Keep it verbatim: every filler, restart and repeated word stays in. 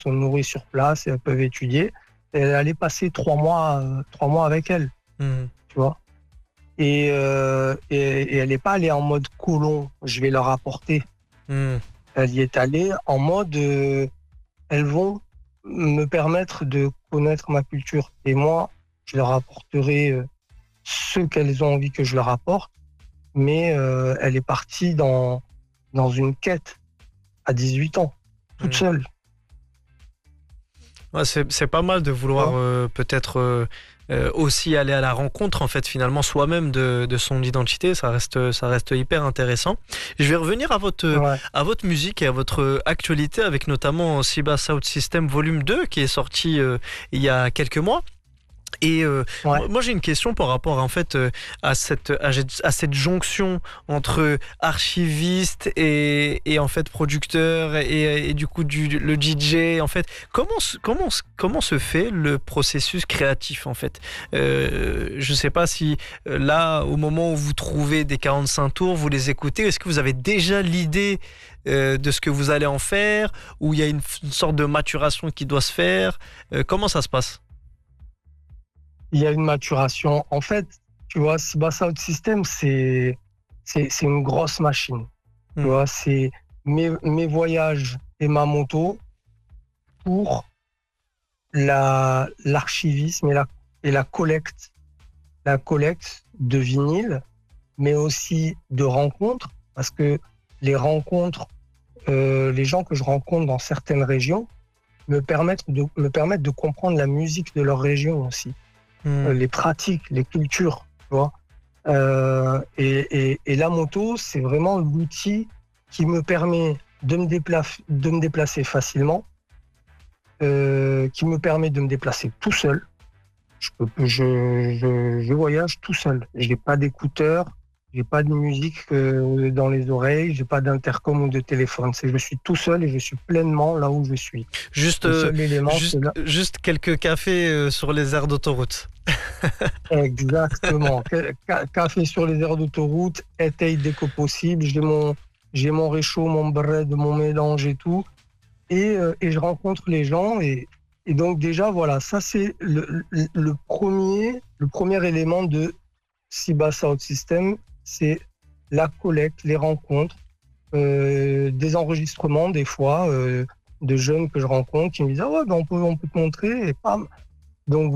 sont nourries sur place et elles peuvent étudier. Et elle allait passer trois mois, euh, trois mois avec elle, Mmh. tu vois. Et, euh, et, et elle n'est pas allée en mode colon, je vais leur apporter. Mmh. Elle y est allée en mode, euh, elles vont me permettre de connaître ma culture. Et moi, je leur apporterai euh, ce qu'elles ont envie que je leur apporte. Mais euh, elle est partie dans, dans une quête à dix-huit ans, toute Mmh. seule. Ouais, c'est c'est pas mal de Tu vouloir vois. euh, peut-être euh, euh, aussi aller à la rencontre en fait finalement soi-même de, de son identité. Ça reste ça reste hyper intéressant. Je vais revenir à votre Ouais. à votre musique et à votre actualité avec notamment Siba Sound System Volume deux qui est sorti euh, il y a quelques mois. Et euh, Ouais. moi, moi, j'ai une question par rapport en fait euh, à cette à, à cette jonction entre archiviste et, et en fait producteur et, et du coup du le D J en fait comment se- comment se- comment se fait le processus créatif en fait euh, je sais pas si euh, là au moment où vous trouvez des quarante-cinq tours vous les écoutez, est-ce que vous avez déjà l'idée euh, de ce que vous allez en faire, ou il y a une, une sorte de maturation qui doit se faire? Euh, comment ça se passe? Il y a une maturation. En fait, tu vois, Siba Sound System, c'est, c'est, c'est une grosse machine. Tu Hmm. vois, c'est mes, mes voyages et ma moto pour la, l'archivisme et la, et la collecte, la collecte de vinyles, mais aussi de rencontres, parce que les rencontres, euh, les gens que je rencontre dans certaines régions me permettent de, me permettent de comprendre la musique de leur région aussi, euh, Hmm. les pratiques, les cultures, tu vois. Euh, et, et, et la moto, c'est vraiment l'outil qui me permet de me, dépla- de me déplacer facilement, euh, qui me permet de me déplacer tout seul. Je, peux, je, je, je voyage tout seul. Je n'ai pas d'écouteurs, j'ai pas de musique euh, dans les oreilles, j'ai pas d'intercom ou de téléphone. C'est je suis tout seul et je suis pleinement là où je suis. Juste, Le euh, seul élément, c'est juste, là. juste quelques cafés euh, sur les aires d'autoroute. Exactement. Ca- Café sur les aires d'autoroute, éteille dès que possible. J'ai mon, j'ai mon réchaud, mon bread, mon mélange et tout. Et, euh, et je rencontre les gens. Et, et donc, déjà, voilà, ça, c'est le, le, le premier, le premier élément de Siba Sound System. C'est la collecte, les rencontres, euh, des enregistrements, des fois, euh, de jeunes que je rencontre qui me disent: ah ouais, ben on peut, on peut te montrer. Et pam. Donc,